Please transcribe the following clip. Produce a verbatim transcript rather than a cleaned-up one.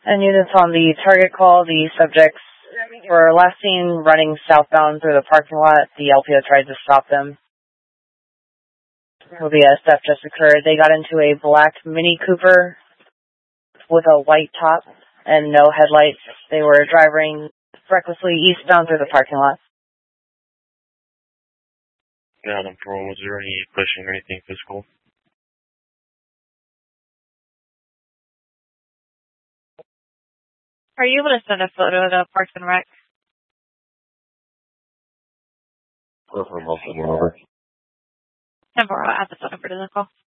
And units on the target call, the subjects were last seen running southbound through the parking lot. The L P O tried to stop them. The uh, theft just occurred. They got into a black Mini Cooper with a white top and no headlights. They were driving recklessly eastbound through the parking lot. Yeah, no problem. Was there any pushing or anything physical? Are you able to send a photo of the Parks and Rec? Go for a moment over. Temporal, add the phone number to the call.